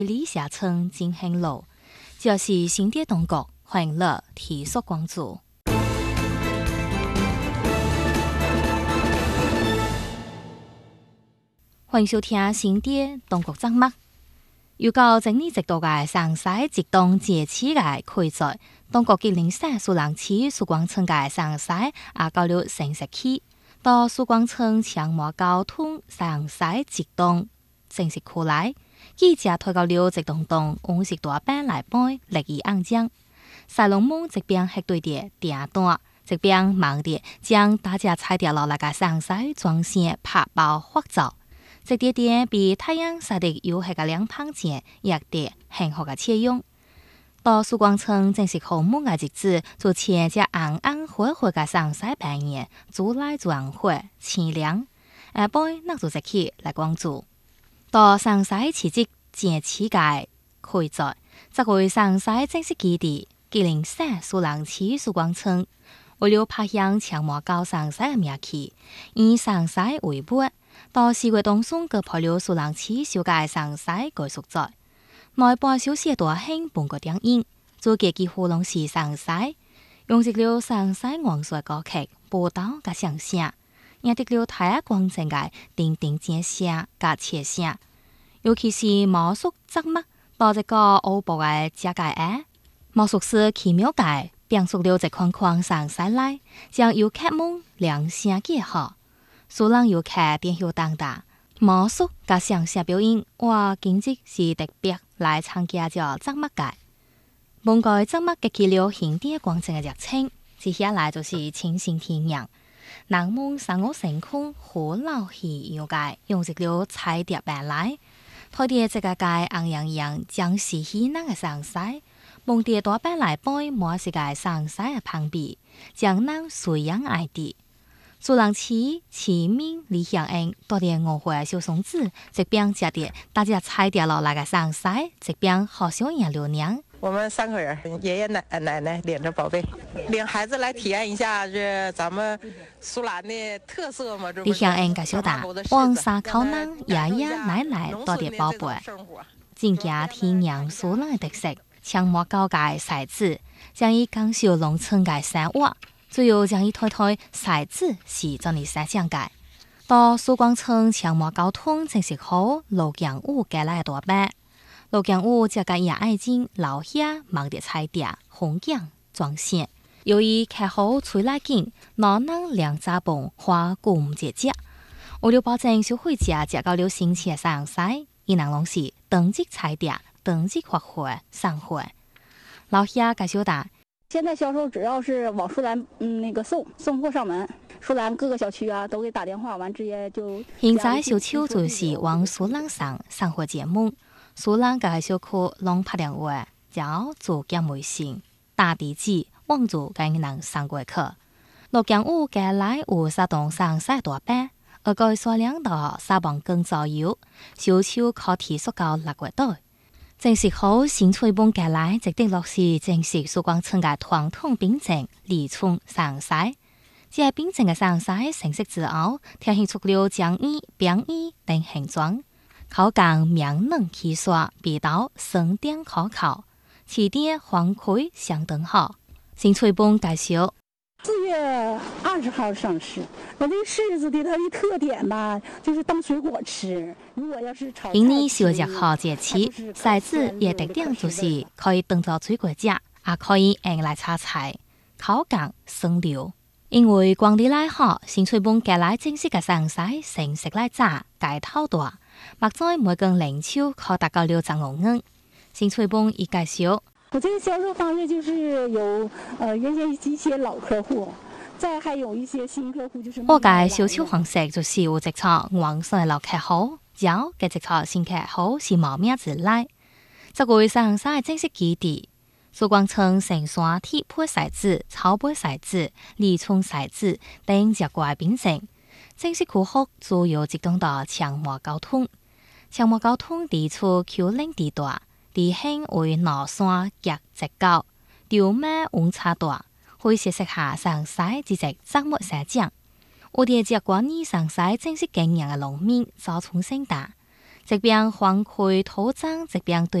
里下村进行路，就是新店东国欢迎乐提速关注。欢迎收听新店东国节目。预告整理直到嘅上西直东节气嘅开在东国吉林省苏浪区曙光村嘅上西交流城市区，到曙光村强模交通上西直东城市区内，記者推到了直東東50多班來杯歷意硬將，細龍夢這邊係對的點單，這邊忙的將大家踩掉落那個上西裝線拍包發走，這啲點比太陽曬得有係個兩胖錢，亦得很好嘅切用。到曙光村正式項目嘅日子，就前只暗暗灰灰嘅上西半夜，做來轉會清涼，下杯那就即刻來關注。到上西辭職節氣嘅開在，則會上西正式基地吉林省蘇浪區曙光村，為了拍響強模教上西嘅名氣，以上西為本，到4月當中佢拍了蘇浪區小界上西改宿在，內半小時多興半個電影，做嘅幾乎攏是上西，用直了上西黃水歌曲報道嘅想象。也得了太光正嘅叮叮尖聲加切聲，尤其是魔術節目到這個歐博嘅這個魔術師奇妙嘅表述了這框框上西來，將遊客們兩聲結合，蘇浪遊客點響當大魔術加上下表演，哇！簡直是特別來參加咗節目嘅。本個節目激起了現地光正嘅熱情，接下來就是清新天陽。南門上我成空好老氣要界，用直了彩碟板來，台啲這個界硬洋洋將是起那個上西，蒙啲多板來杯摸是界上西嘅旁邊，將能水樣愛啲。蘇浪區前面李祥恩多啲我會小松子，這邊加啲大家彩碟落那個上西，這邊好小人流娘。 我們3個人，爺爺奶奶領着寶貝，領孩子來體驗一下這咱們蘇蘭的特色嘛。 李祥恩介紹大，黃沙口南爺爺奶奶多啲寶貝，增加天然蘇蘭的特色，強模高界骰子，將以講究農村嘅生活，最後將以推骰子是真係三項界。到曙光村強模交通正式好，路強屋嘅來多班。路強屋這個也愛進老下忙的彩碟紅鏡裝線，由於開好吹來景，哪能兩隻蹦花共節節，為了保證消費者接到了新鮮上西，伊能攏是登記彩碟、登記發貨上貨。老下介紹大， 現在銷售只要是往蘇蘭那個送貨上門，蘇蘭各個小區啊都給打電話，完直接就。現在小秋就是往蘇蘭上貨節目。蘇蘭嘅小區攏拍電話，叫做叫微信打地址，望住嘅人上過去。路強屋嘅來有沙東上西大班，而個數量到沙邦更左右，小秋可提速到6月底。正式好新吹風嘅來，直的落是正式曙光村嘅傳統檳城李村上西。這係檳城嘅上西成色之後，體現出了漿衣、餅衣等形狀。口感明嫩氣爽，味道酸甜可口，起點黃葵相當好。新吹風介紹 4月20號上市，我這柿子的它的特點吧，就是當水果吃。如果要是炒， 今年4月1號節氣，骰子也特點就是可以當做水果醬，也可以用來炒菜，口感酸溜。因為光地來好，新吹風嘅來正式嘅上西成食來炸，解透大。目在每根零超可達到6.5元。新吹風一介紹， 我這個銷售方式就是有原先一些老客戶，再還有一些新客戶，就是我嘅銷售方式就是有直廠黃色老客戶，有嘅直廠新客戶是冇名字來。這個上西正式基地，曙光村成山鐵配骰子、草杯骰子、李村骰子等隻怪檳城。正式區學主要集中到強模交通，強模交通地處丘陵地帶，地形為腦山夾直角，條碼溫差大，可以設適下上西之隻雜物生長。我哋只關於上西正式經營嘅農民造成生大， 这边还可以拓展这边对